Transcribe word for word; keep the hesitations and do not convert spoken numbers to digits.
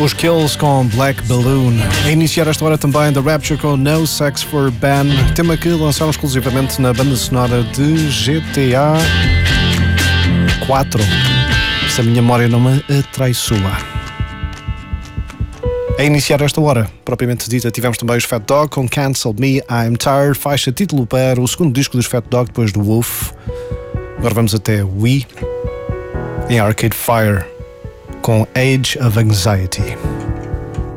Os Kills com Black Balloon. A iniciar esta hora também The Rapture com No Sex for Ben, tema que lançaram exclusivamente na banda sonora de G T A quatro. Se a minha memória não me atraiçoa. A iniciar esta hora, propriamente dita, tivemos também os Fat Dog com Cancel Me, I'm Tired, faixa título para o segundo disco dos Fat Dog depois do Wolf. Agora vamos até We, em Arcade Fire, com Age of Anxiety.